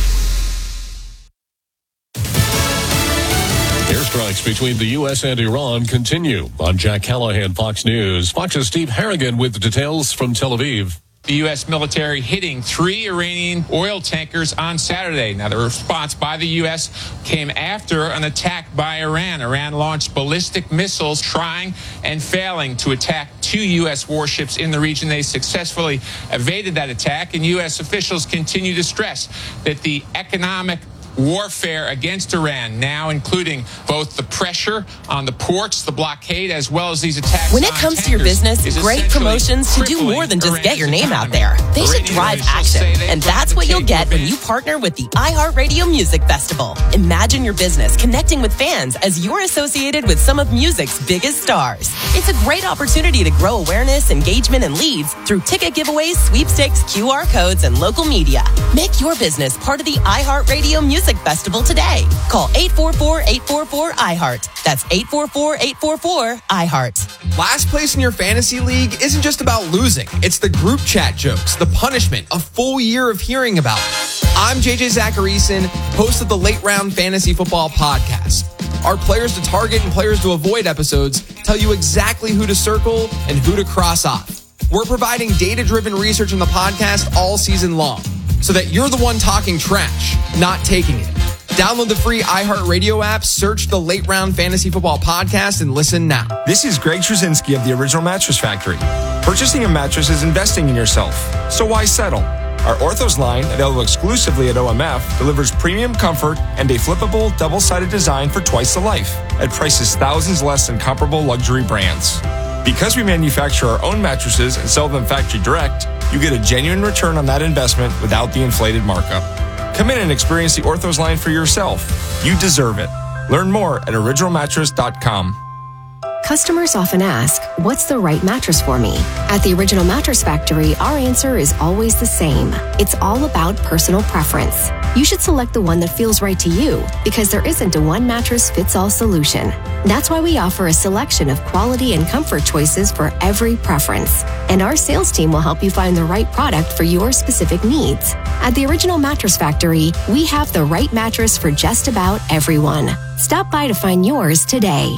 Airstrikes between the U S and Iran continue. I'm Jack Callahan, Fox News. Fox's Steve Harrigan with the details from Tel Aviv. The U S military hitting three Iranian oil tankers on Saturday. Now, the response by the U S came after an attack by Iran. Iran launched ballistic missiles trying and failing to attack two U S warships in the region. They successfully evaded that attack, and U S officials continue to stress that the economic warfare against Iran, now including both the pressure on the ports, the blockade, as well as these attacks. When it comes to your business, great promotions to do more than just get your name out there. They should drive action, and that's what you'll get when you partner with the iHeartRadio Music Festival. Imagine your business connecting with fans as you're associated with some of music's biggest stars. It's a great opportunity to grow awareness, engagement, and leads through ticket giveaways, sweepstakes, Q R codes, and local media. Make your business part of the iHeartRadio Music Festival today. Call eight four four, eight four four, I heart. That's eight four four, eight four four, I heart. Last place in your fantasy league isn't just about losing. It's the group chat jokes, the punishment, a full year of hearing about it. I'm J J Zacharyson, host of the Late Round Fantasy Football Podcast. Our players to target and players to avoid episodes tell you exactly who to circle and who to cross off. We're providing data-driven research in the podcast all season long, so that you're the one talking trash, not taking it. Download the free iHeartRadio app, search the Late Round Fantasy Football Podcast, and listen now. This is Greg Trzynski of the Original Mattress Factory. Purchasing a mattress is investing in yourself, so why settle? Our Orthos line, available exclusively at O M F, delivers premium comfort and a flippable, double-sided design for twice the life, at prices thousands less than comparable luxury brands. Because we manufacture our own mattresses and sell them factory direct, you get a genuine return on that investment without the inflated markup. Come in and experience the Orthos line for yourself. You deserve it. Learn more at original mattress dot com. Customers often ask, what's the right mattress for me? At the Original Mattress Factory, our answer is always the same. It's all about personal preference. You should select the one that feels right to you, because there isn't a one mattress fits all solution. That's why we offer a selection of quality and comfort choices for every preference. And our sales team will help you find the right product for your specific needs. At the Original Mattress Factory, we have the right mattress for just about everyone. Stop by to find yours today.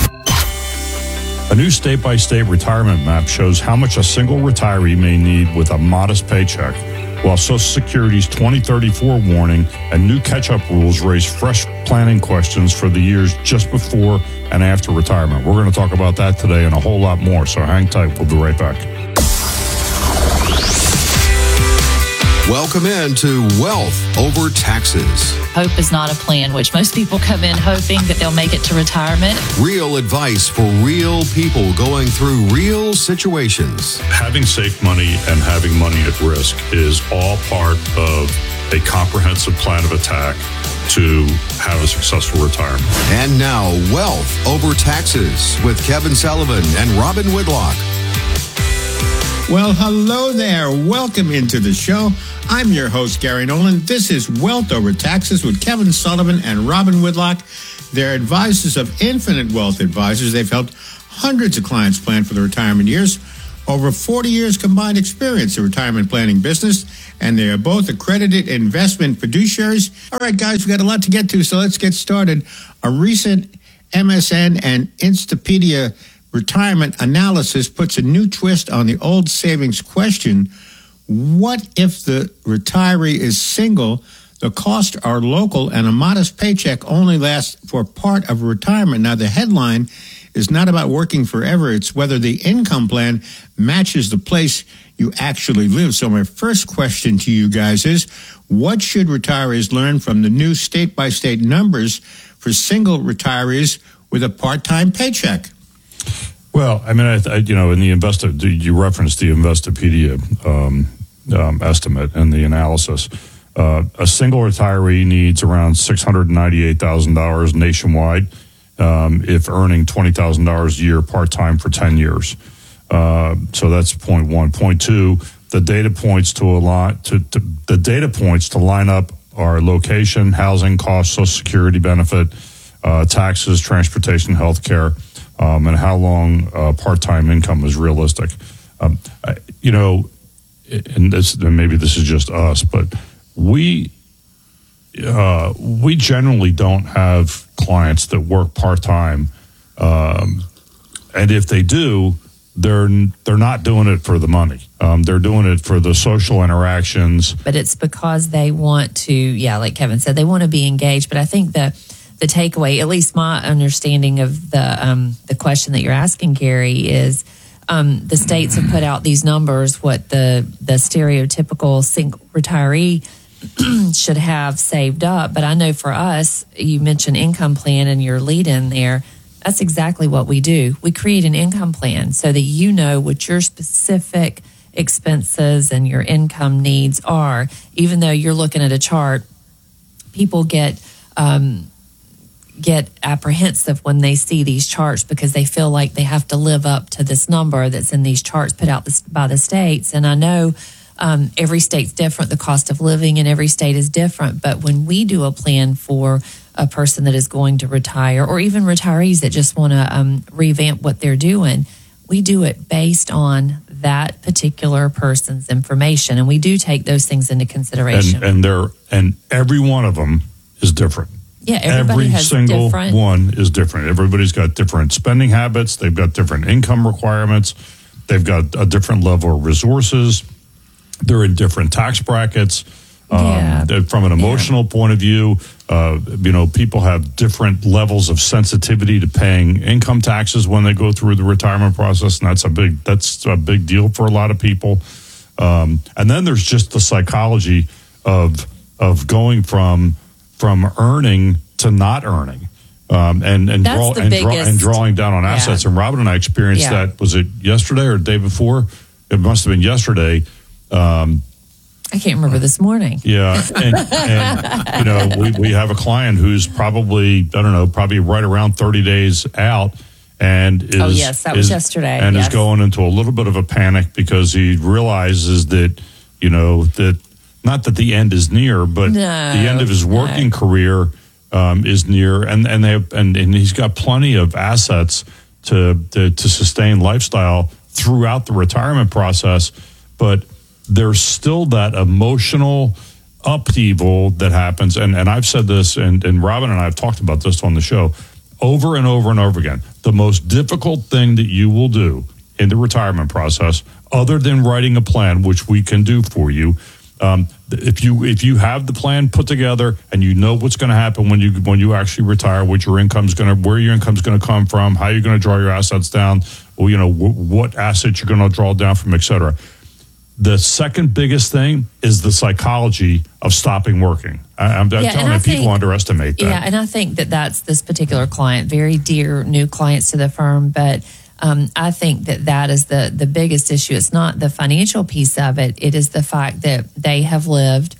A new state-by-state retirement map shows how much a single retiree may need with a modest paycheck, while Social Security's twenty thirty-four warning and new catch-up rules raise fresh planning questions for the years just before and after retirement. We're going to talk about that today and a whole lot more, so hang tight. We'll be right back. Welcome into Wealth Over Taxes. Hope is not a plan, which most people come in hoping that they'll make it to retirement. Real advice for real people going through real situations. Having safe money and having money at risk is all part of a comprehensive plan of attack to have a successful retirement. And now, Wealth Over Taxes with Kevin Sullivan and Robin Whitlock. Well, hello there. Welcome into the show. I'm your host, Gary Nolan. This is Wealth Over Taxes with Kevin Sullivan and Robin Whitlock. They're advisors of Infinite Wealth Advisors. They've helped hundreds of clients plan for their retirement years. Over forty years combined experience in retirement planning business, and they are both accredited investment fiduciaries. All right, guys, we've got a lot to get to, so let's get started. A recent M S N and Instapedia retirement analysis puts a new twist on the old savings question. What if the retiree is single, the costs are local, and a modest paycheck only lasts for part of retirement? Now, the headline is not about working forever. It's whether the income plan matches the place you actually live. So my first question to you guys is, what should retirees learn from the new state-by-state numbers for single retirees with a part-time paycheck? Well, I mean, I, I, you know, in the Investor, you referenced the Investopedia um, um, estimate and the analysis. Uh, a single retiree needs around six hundred ninety-eight thousand dollars nationwide um, if earning twenty thousand dollars a year part-time for ten years. Uh, so that's point one. Point two, the data points to a lot to, to the data points to line up are location, housing costs, Social Security benefit, uh, taxes, transportation, health care. Um, and how long uh, part-time income is realistic. Um, I, you know, and, this, and maybe this is just us, but we uh, we generally don't have clients that work part-time, um, and if they do, they're they're not doing it for the money. Um, they're doing it for the social interactions. But it's because they want to, yeah, like Kevin said, they want to be engaged. But I think the The takeaway, at least my understanding of the um, the question that you're asking, Gary, is um, the states have put out these numbers, what the, the stereotypical single retiree should have saved up. But I know for us, you mentioned income plan and your lead in there, that's exactly what we do. We create an income plan so that you know what your specific expenses and your income needs are. Even though you're looking at a chart, people get... Um, get apprehensive when they see these charts because they feel like they have to live up to this number that's in these charts put out this, by the states. And I know um, every state's different. The cost of living in every state is different. But when we do a plan for a person that is going to retire, or even retirees that just want to um, revamp what they're doing, we do it based on that particular person's information. And we do take those things into consideration. And, and, they're, and every one of them is different. Yeah, everybody Every has single different... one is different. Everybody's got different spending habits. They've got different income requirements. They've got a different level of resources. They're in different tax brackets. Yeah. Um, from an emotional yeah. point of view, uh, you know, people have different levels of sensitivity to paying income taxes when they go through the retirement process, and that's a big that's a big deal for a lot of people. Um, and then there's just the psychology of of going from from earning to not earning, um, and and, draw, and, draw, and drawing down on assets. Yeah. And Robin and I experienced yeah. that. Was it yesterday or the day before? It must have been yesterday. Um, I can't remember this morning. Yeah, and, and you know, we, we have a client who's probably I don't know, probably right around thirty days out, and is oh yes, that was is, yesterday, and yes. is going into a little bit of a panic because he realizes that you know that. Not that the end is near, but no, the end of his working no. career um, is near, and and they have, and, and he's got plenty of assets to, to to sustain lifestyle throughout the retirement process. But there's still that emotional upheaval that happens, and and I've said this, and and Robin and I have talked about this on the show over and over and over again. The most difficult thing that you will do in the retirement process, other than writing a plan, which we can do for you. Um, if you if you have the plan put together and you know what's going to happen when you when you actually retire, what your income's going to, where your income's going to come from, how you're going to draw your assets down, or you know w- what assets you're going to draw down from, et cetera. the second biggest thing is the psychology of stopping working. I, I'm, I'm Yeah, telling and I you, people think- underestimate that. Yeah, and I think that that's this particular client, very dear new clients to the firm, but um, I think that that is the the biggest issue. It's not the financial piece of it. It is the fact that they have lived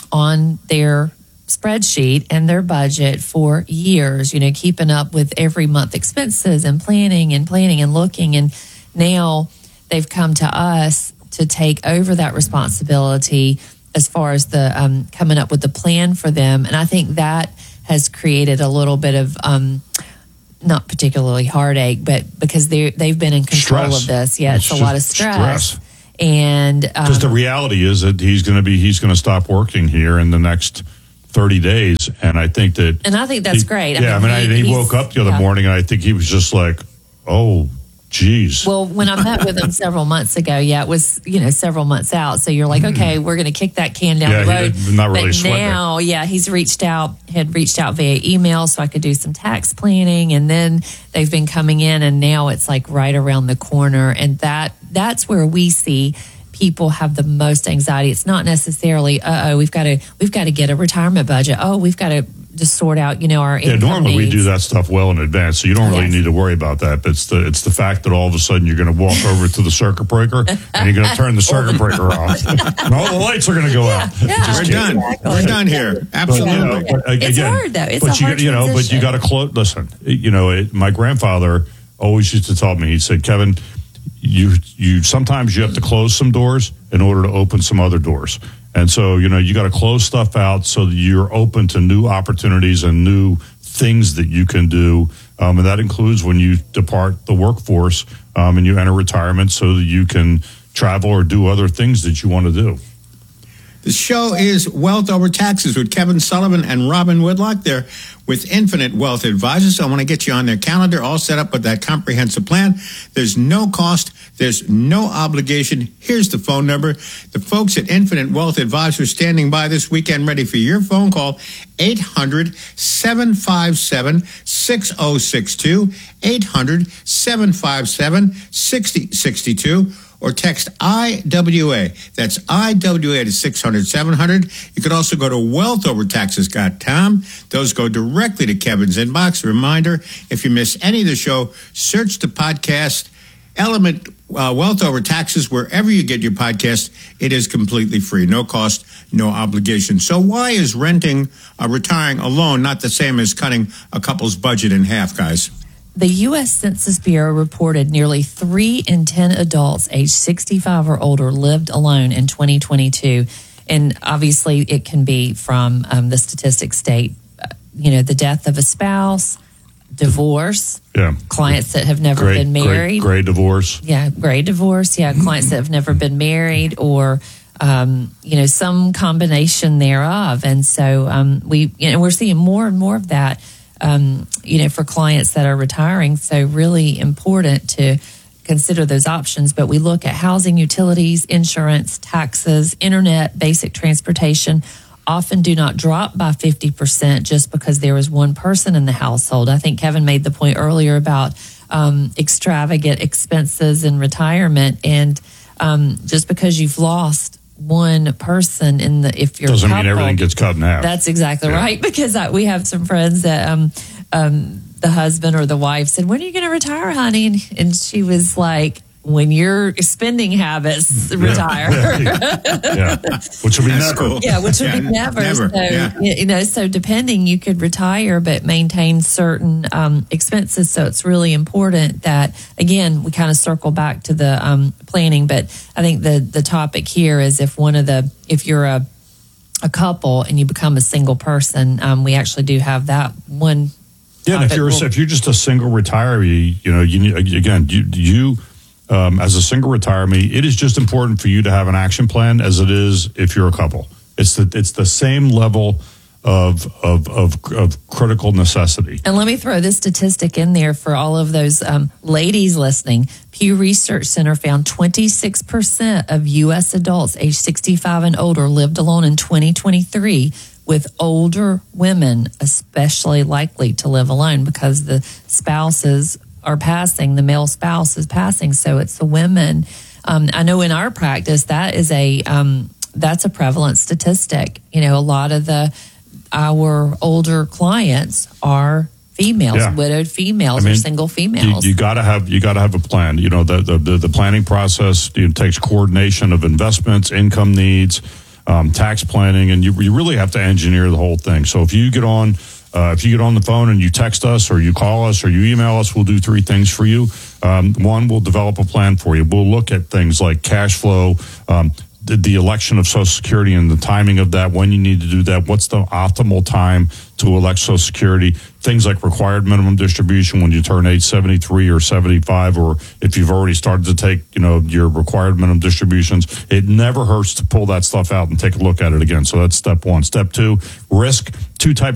on their spreadsheet and their budget for years, you know, keeping up with every month expenses and planning and planning and looking. And now they've come to us to take over that responsibility as far as the um, coming up with the plan for them. And I think that has created a little bit of um, not particularly heartache, but because they they've been in control Stress. of this. Yeah, it's, It's a lot of just stress. stress. And Because the um, reality is that he's going to be he's going to stop working here in the next thirty days, and I think that and I think that's he- great. Yeah, I mean, I, he he's- woke up the other yeah. morning, and I think he was just like, "Oh, geez." Well, when I met with him several months ago, yeah, it was, you know, several months out. So you're like, okay, we're going to kick that can down Yeah, the he road. did- not really but sweating it. now, yeah, he's reached out, had reached out via email so I could do some tax planning. And then they've been coming in, and now it's like right around the corner. And that that's where we see people have the most anxiety. It's not necessarily, uh oh, we've got to we've got to get a retirement budget. Oh, we've got to just sort out, you know, our Yeah, income normally we needs. do that stuff well in advance, so you don't really Yes. need to worry about that. But it's the it's the fact that all of a sudden you're going to walk over to the circuit breaker and you're going to turn the circuit breaker off, and all the lights are going to go out. Yeah, We're done. We're done here. Absolutely. But, you know, but, It's again, hard, though. It's but a you, hard you know, but you transition. got to close. Listen, you know, it, my grandfather always used to tell me. He said, "Kevin, you you sometimes you have to close some doors in order to open some other doors." And so, you know, you got to close stuff out so that you're open to new opportunities and new things that you can do. Um, and that includes when you depart the workforce um, and you enter retirement so that you can travel or do other things that you want to do. The show is Wealth Over Taxes with Kevin Sullivan and Robin Whitlock. They're with Infinite Wealth Advisors. I want to get you on their calendar, all set up with that comprehensive plan. There's no cost. There's no obligation. Here's the phone number. The folks at Infinite Wealth Advisors standing by this weekend ready for your phone call. eight hundred, seven five seven, six oh six two, eight hundred, seven five seven, six oh six two. Or text I W A. That's I W A to six hundred, seven hundred. You could also go to wealth over taxes dot com. Those go directly to Kevin's inbox. Reminder, if you miss any of the show, search the podcast Element uh, Wealth Over Taxes wherever you get your podcast. It is completely free. No cost, no obligation. So why is renting, uh, retiring alone not the same as cutting a couple's budget in half, guys? The U S Census Bureau reported nearly three in ten adults aged sixty-five or older lived alone in twenty twenty-two. And obviously it can be from um, the statistics state, uh, you know, the death of a spouse, divorce, Yeah. clients that have never Great, been great, married. great divorce. Yeah, great divorce. Yeah, clients that have never been married or, um, you know, some combination thereof. And so um, we, you know, we're seeing more and more of that, um, you know, for clients that are retiring. So really important to consider those options. But we look at housing, utilities, insurance, taxes, internet, basic transportation. Often do not drop by fifty percent just because there is one person in the household. I think Kevin made the point earlier about um, extravagant expenses in retirement. And um, just because you've lost one person in the, if you're Doesn't a couple, mean everything gets cut in half. That's exactly Yeah. right. Because I, we have some friends that um, um, the husband or the wife said, "When are you going to retire, honey?" And, and she was like, "When your spending habits retire." Yeah, yeah. Which will be That's never. cool. Yeah, which would Yeah, be never. never, So, yeah. you know, so depending, you could retire but maintain certain um, expenses. So it's really important that, again, we kind of circle back to the um, planning. But I think the the topic here is if one of the, if you're a a couple and you become a single person, um, we actually do have that one. Yeah, and if topic. you're We'll- if you're just a single retiree, you know, you need, again, you you um, as a single retiree, it is just important for you to have an action plan as it is if you're a couple. It's the it's the same level of of of, of critical necessity. And let me throw this statistic in there for all of those um, ladies listening. Pew Research Center found twenty-six percent of U S adults aged sixty-five and older lived alone in twenty twenty-three, with older women especially likely to live alone because the spouses are passing, the male spouse is passing. So it's the women um, I know in our practice that is a um, that's a prevalent statistic. You know, a lot of the our older clients are females, Yeah. widowed females, I mean, or single females. You, you got to have you got to have a plan. You know, the the, the, the planning process it takes coordination of investments, income needs, um, tax planning, and you you really have to engineer the whole thing. So if you get on. Uh, if you get on the phone and you text us or you call us or you email us, we'll do three things for you. Um, one, we'll develop a plan for you. We'll look at things like cash flow, um, the, the election of Social Security and the timing of that, when you need to do that, what's the optimal time to elect Social Security, things like required minimum distribution when you turn age seventy-three or seventy-five, or if you've already started to take, you know, your required minimum distributions. It never hurts to pull that stuff out and take a look at it again. So that's step one. Step two, risk, two types